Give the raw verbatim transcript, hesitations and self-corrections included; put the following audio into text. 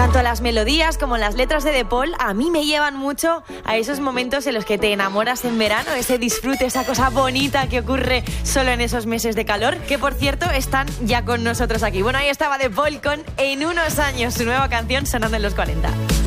Tanto las melodías como las letras de De Paul a mí me llevan mucho a esos momentos en los que te enamoras en verano, ese disfrute, esa cosa bonita que ocurre solo en esos meses de calor, que por cierto están ya con nosotros aquí. Bueno, ahí estaba De Paul con En unos años, su nueva canción sonando en los cuarenta.